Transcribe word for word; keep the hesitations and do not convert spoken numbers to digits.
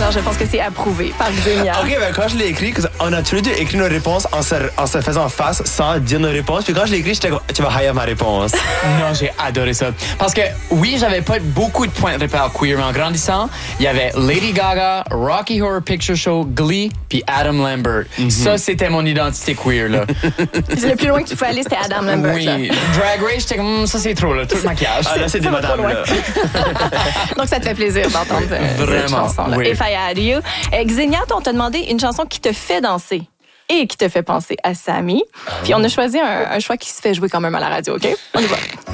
Alors, je pense que c'est approuvé par Xenia. OK, ben quand je l'ai écrit, on a tous les deux écrit nos réponses en se, en se faisant face sans dire nos réponses. Puis quand je l'ai écrit, j'étais comme, tu vas haïr ma réponse. Non, j'ai adoré ça. Parce que, oui, j'avais pas beaucoup de points de repère queer, mais en grandissant, il y avait Lady Gaga, Rocky Horror Picture Show, Glee, puis Adam Lambert. Mm-hmm. Ça, c'était mon identité queer, là. C'est le plus loin que tu pouvais aller, c'était Adam Lambert. Oui. Là. Drag Race, j'étais comme, mm, ça, c'est trop, là. Tout le maquillage. Ah, là, c'est des madames, là. Donc, ça te fait plaisir d'entendre euh, cette chanson-là. Oui. If I Had You. Euh, Xenia, on t'a demandé une chanson qui te fait danser et qui te fait penser à Sammy. Puis on a choisi un, un choix qui se fait jouer quand même à la radio, OK? On y va.